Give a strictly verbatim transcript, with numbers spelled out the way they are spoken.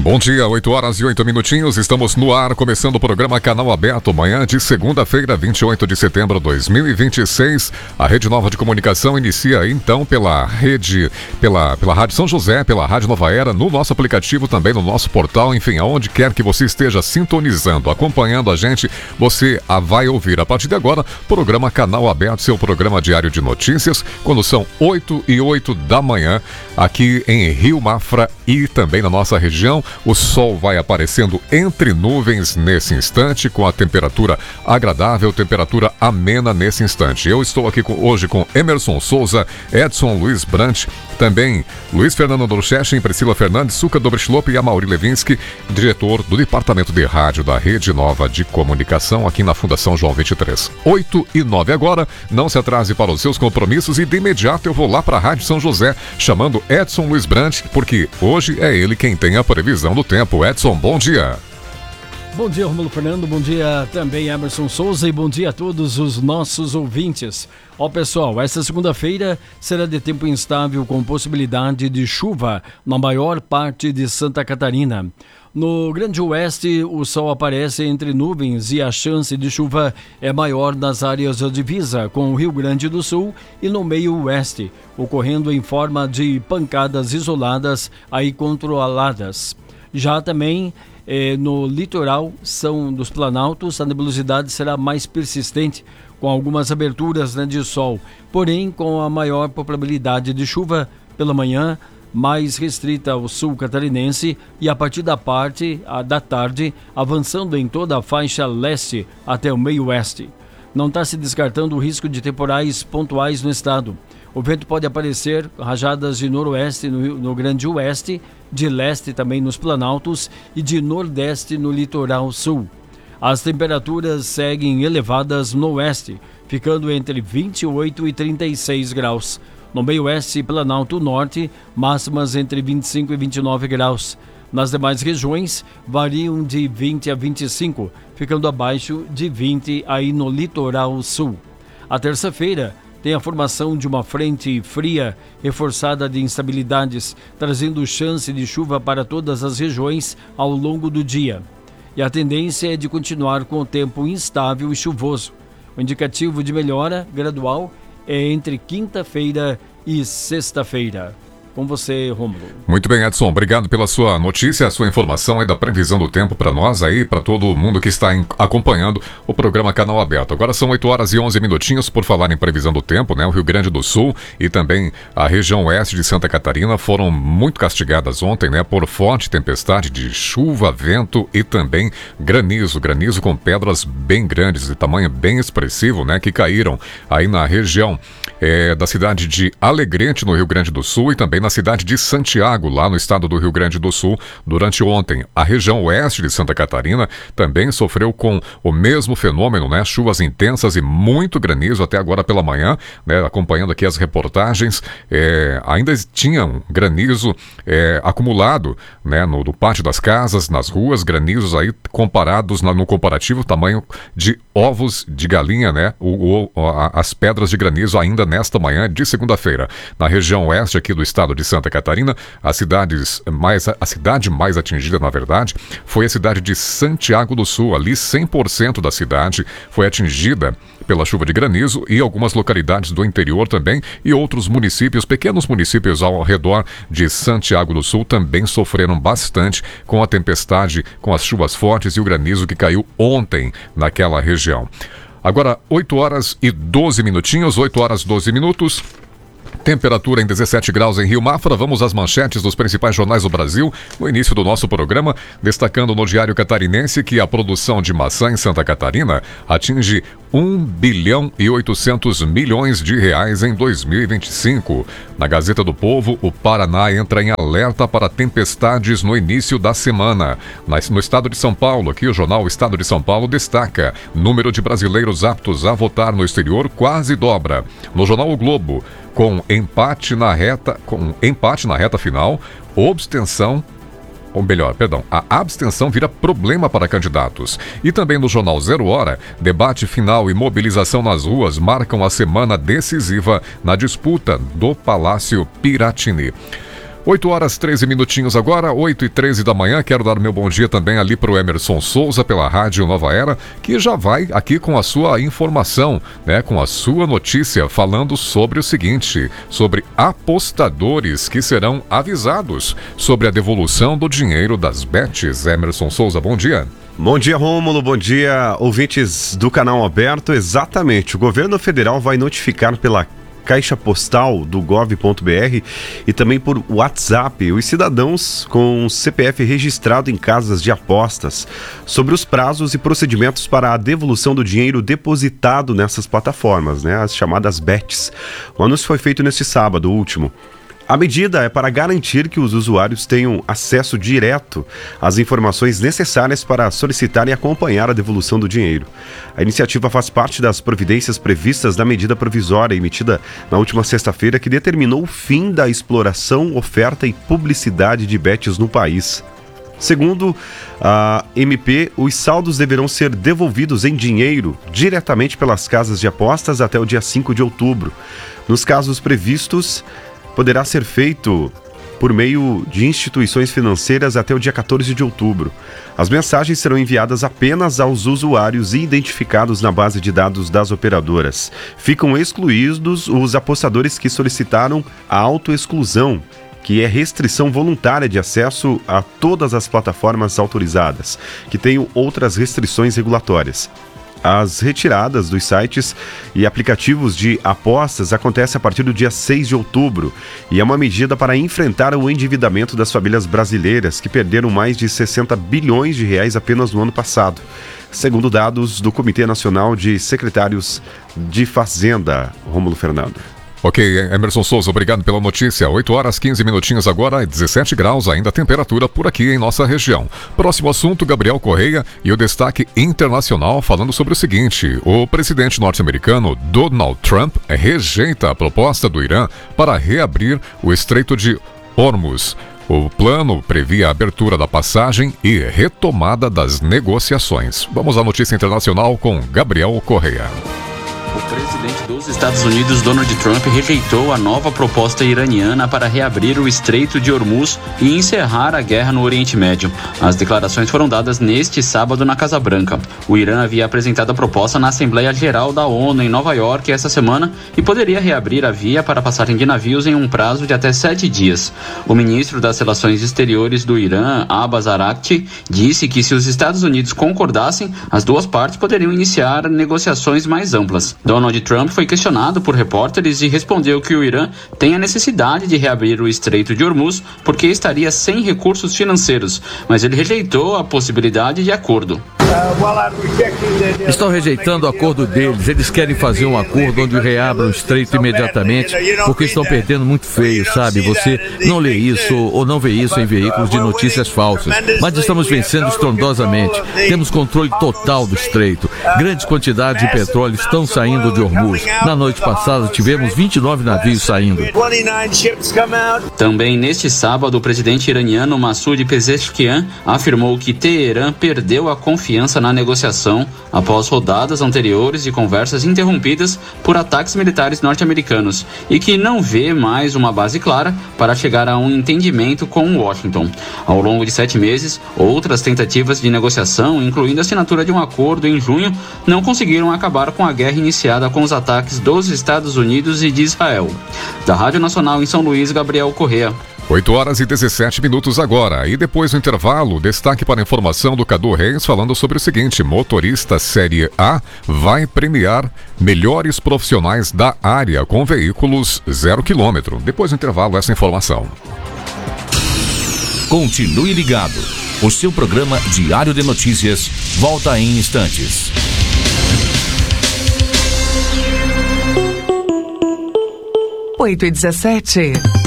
Bom dia, oito horas e oito minutinhos, estamos no ar, começando o programa Canal Aberto, manhã de segunda-feira, vinte e oito de setembro de dois mil e vinte e seis. A Rede Nova de Comunicação inicia então pela rede, pela, pela Rádio São José, pela Rádio Nova Era, no nosso aplicativo, também no nosso portal, enfim, aonde quer que você esteja sintonizando, acompanhando a gente, você a vai ouvir a partir de agora, programa Canal Aberto, seu programa diário de notícias, quando são oito e oito da manhã, aqui em Rio Mafra e também na nossa região. O sol vai aparecendo entre nuvens nesse instante, com a temperatura agradável, temperatura amena nesse instante. Eu estou aqui com, hoje com Emerson Souza, Edson Luiz Brant, também Luiz Fernando Dorchechen, Priscila Fernandes, Suca Dobreschlop e Amaury Levinsky, diretor do Departamento de Rádio da Rede Nova de Comunicação, aqui na Fundação João vinte e três. oito e nove agora, não se atrase para os seus compromissos e de imediato eu vou lá para a Rádio São José, chamando Edson Luiz Brant, porque hoje é ele quem tem a previsão do tempo. Edson, bom dia. Bom dia, Romulo Fernando, bom dia também Emerson Souza e bom dia a todos os nossos ouvintes. Ó pessoal, esta segunda-feira será de tempo instável com possibilidade de chuva na maior parte de Santa Catarina. No Grande Oeste, o sol aparece entre nuvens e a chance de chuva é maior nas áreas de divisa com o Rio Grande do Sul e no meio oeste, ocorrendo em forma de pancadas isoladas aí controladas. Já também eh, no litoral São dos Planaltos, a nebulosidade será mais persistente, com algumas aberturas, né, de sol, porém com a maior probabilidade de chuva pela manhã, mais restrita ao sul catarinense e a partir da parte a, da tarde, avançando em toda a faixa leste até o meio oeste. Não está se descartando o risco de temporais pontuais no estado. O vento pode aparecer rajadas de noroeste no, no Grande Oeste, de leste também nos Planaltos e de nordeste no litoral sul. As temperaturas seguem elevadas no oeste, ficando entre vinte e oito e trinta e seis graus. No meio oeste e Planalto Norte, máximas entre vinte e cinco e vinte e nove graus. Nas demais regiões, variam de vinte a vinte e cinco, ficando abaixo de vinte aí no litoral sul. A terça-feira tem a formação de uma frente fria reforçada de instabilidades, trazendo chance de chuva para todas as regiões ao longo do dia. E a tendência é de continuar com o tempo instável e chuvoso. O indicativo de melhora gradual é entre quinta-feira e sexta-feira. Com você, Romulo. Muito bem, Edson, obrigado pela sua notícia, a sua informação aí da previsão do tempo para nós aí, para todo mundo que está em, acompanhando o programa Canal Aberto. Agora são oito horas e onze minutinhos, por falar em previsão do tempo, né? O Rio Grande do Sul e também a região oeste de Santa Catarina foram muito castigadas ontem, né? Por forte tempestade de chuva, vento e também granizo, granizo com pedras bem grandes, de tamanho bem expressivo, né? Que caíram aí na região é, da cidade de Alegrete, no Rio Grande do Sul, e também na cidade de Santiago, lá no estado do Rio Grande do Sul, durante ontem. A região oeste de Santa Catarina também sofreu com o mesmo fenômeno, né? Chuvas intensas e muito granizo até agora pela manhã, né? Acompanhando aqui as reportagens, é, ainda tinham granizo é, acumulado, né? No, no pátio das casas, nas ruas, granizos aí comparados na, no comparativo tamanho de ovos de galinha, né? O, o, a, as pedras de granizo ainda nesta manhã de segunda-feira. Na região oeste aqui do estado de Santa Catarina, as cidades mais, a cidade mais atingida, na verdade, foi a cidade de Santiago do Sul. Ali cem por cento da cidade foi atingida pela chuva de granizo e algumas localidades do interior também e outros municípios, pequenos municípios ao redor de Santiago do Sul também sofreram bastante com a tempestade, com as chuvas fortes e o granizo que caiu ontem naquela região. Agora, oito horas e doze minutinhos, oito horas e doze minutos. Temperatura em dezessete graus em Rio Mafra. Vamos às manchetes dos principais jornais do Brasil no início do nosso programa, destacando no Diário Catarinense que a produção de maçã em Santa Catarina atinge um bilhão e oitocentos milhões de reais em dois mil e vinte e cinco. Na Gazeta do Povo, o Paraná entra em alerta para tempestades no início da semana. No estado de São Paulo, aqui o jornal Estado de São Paulo destaca: número de brasileiros aptos a votar no exterior quase dobra. No jornal O Globo, com empate na reta, com empate na reta final, abstenção, ou melhor, perdão, a abstenção vira problema para candidatos. E também no jornal Zero Hora, debate final e mobilização nas ruas marcam a semana decisiva na disputa do Palácio Piratini. oito horas, treze minutinhos agora, oito e treze da manhã. Quero dar meu bom dia também ali para o Emerson Souza pela Rádio Nova Era, que já vai aqui com a sua informação, né, com a sua notícia, falando sobre o seguinte, sobre apostadores que serão avisados sobre a devolução do dinheiro das bets. Emerson Souza, bom dia. Bom dia, Rômulo. Bom dia, ouvintes do Canal Aberto. Exatamente, o governo federal vai notificar pela caixa postal do gov ponto br e também por WhatsApp os cidadãos com C P F registrado em casas de apostas sobre os prazos e procedimentos para a devolução do dinheiro depositado nessas plataformas, né, as chamadas bets. O anúncio foi feito neste sábado último. A medida é para garantir que os usuários tenham acesso direto às informações necessárias para solicitar e acompanhar a devolução do dinheiro. A iniciativa faz parte das providências previstas na medida provisória emitida na última sexta-feira, que determinou o fim da exploração, oferta e publicidade de bets no país. Segundo a M P, os saldos deverão ser devolvidos em dinheiro diretamente pelas casas de apostas até o dia cinco de outubro. Nos casos previstos, poderá ser feito por meio de instituições financeiras até o dia quatorze de outubro. As mensagens serão enviadas apenas aos usuários identificados na base de dados das operadoras. Ficam excluídos os apostadores que solicitaram a autoexclusão, que é restrição voluntária de acesso a todas as plataformas autorizadas, que tenham outras restrições regulatórias. As retiradas dos sites e aplicativos de apostas acontecem a partir do dia seis de outubro e é uma medida para enfrentar o endividamento das famílias brasileiras, que perderam mais de sessenta bilhões de reais apenas no ano passado, segundo dados do Comitê Nacional de Secretários de Fazenda. Rômulo Fernando. Ok, Emerson Souza, obrigado pela notícia. oito horas, quinze minutinhos agora, dezessete graus ainda a temperatura por aqui em nossa região. Próximo assunto, Gabriel Correia e o destaque internacional falando sobre o seguinte: o presidente norte-americano Donald Trump rejeita a proposta do Irã para reabrir o Estreito de Hormuz. O plano previa a abertura da passagem e retomada das negociações. Vamos à notícia internacional com Gabriel Correia. O presidente dos Estados Unidos, Donald Trump, rejeitou a nova proposta iraniana para reabrir o Estreito de Hormuz e encerrar a guerra no Oriente Médio. As declarações foram dadas neste sábado na Casa Branca. O Irã havia apresentado a proposta na Assembleia Geral da ONU em Nova York essa semana e poderia reabrir a via para a passagem de navios em um prazo de até sete dias. O ministro das Relações Exteriores do Irã, Abbas Araghchi, disse que se os Estados Unidos concordassem, as duas partes poderiam iniciar negociações mais amplas. Donald Trump foi questionado por repórteres e respondeu que o Irã tem a necessidade de reabrir o Estreito de Hormuz porque estaria sem recursos financeiros, mas ele rejeitou a possibilidade de acordo. Estão rejeitando o acordo deles. Eles querem fazer um acordo onde reabram o estreito imediatamente, porque estão perdendo muito feio, sabe? Você não lê isso ou não vê isso em veículos de notícias falsas. Mas estamos vencendo estrondosamente. Temos controle total do estreito. Grandes quantidades de petróleo estão saindo de Hormuz. Na noite passada tivemos vinte e nove navios saindo. Também neste sábado, o presidente iraniano Massoud Pezeshkian afirmou que Teherã perdeu a confiança na negociação após rodadas anteriores de conversas interrompidas por ataques militares norte-americanos e que não vê mais uma base clara para chegar a um entendimento com Washington. Ao longo de sete meses, outras tentativas de negociação, incluindo a assinatura de um acordo em junho, não conseguiram acabar com a guerra iniciada com os ataques dos Estados Unidos e de Israel. Da Rádio Nacional em São Luís, Gabriel Correia. oito horas e dezessete minutos agora. E depois do intervalo, destaque para a informação do Cadu Reis falando sobre o seguinte: motorista Série A vai premiar melhores profissionais da área com veículos zero quilômetro. Depois do intervalo, essa informação. Continue ligado. O seu programa Diário de Notícias volta em instantes. oito e dezessete.